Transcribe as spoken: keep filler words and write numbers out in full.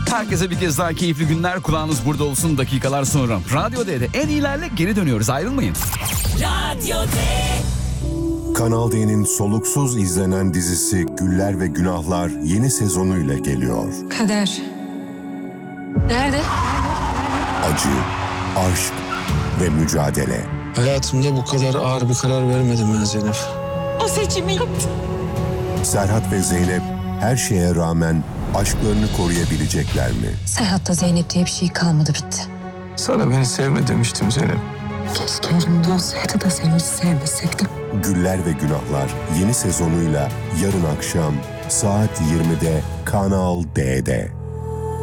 Herkese bir kez daha keyifli günler, kulağınız burada olsun. Dakikalar sonra Radyo D'de en iyilerle geri dönüyoruz, ayrılmayın. Radyo D. Kanal D'nin soluksuz izlenen dizisi Güller ve Günahlar yeni sezonuyla geliyor. Kader. Nerede? Acı, aşk ve mücadele. Hayatımda bu kadar ağır bir karar vermedim ben Zeynep. O seçimi yaptı. Serhat ve Zeynep her şeye rağmen aşklarını koruyabilecekler mi? Serhat'ta Zeynep diye bir şey kalmadı, bitti. Sana beni sevme demiştim Zeynep. Keşke elimde olsaydı da seni hiç sevmeseydim. Güller ve Günahlar yeni sezonuyla yarın akşam saat yirmide Kanal D'de.